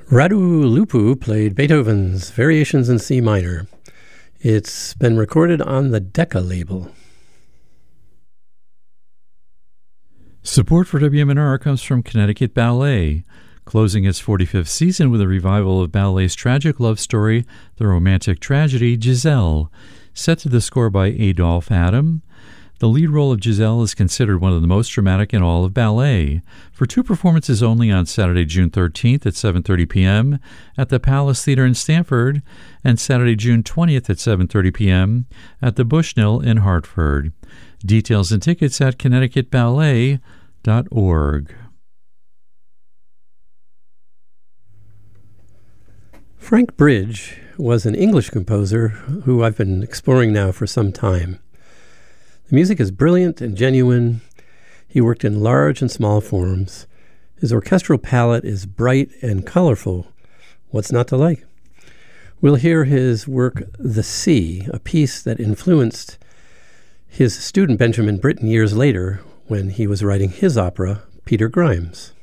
Radu Lupu played Beethoven's Variations in C minor. It's been recorded on the Decca label. Support for WMNR comes from Connecticut Ballet, closing its 45th season with a revival of ballet's tragic love story, the romantic tragedy Giselle, set to the score by Adolphe Adam. The lead role of Giselle is considered one of the most dramatic in all of ballet. For 2 performances only on Saturday, June 13th at 7:30 p.m. at the Palace Theater in Stamford and Saturday, June 20th at 7:30 p.m. at the Bushnell in Hartford. Details and tickets at connecticutballet.org. Frank Bridge was an English composer who I've been exploring now for some time. The music is brilliant and genuine. He worked in large and small forms. His orchestral palette is bright and colorful. What's not to like? We'll hear his work, The Sea, a piece that influenced his student Benjamin Britten years later when he was writing his opera, Peter Grimes.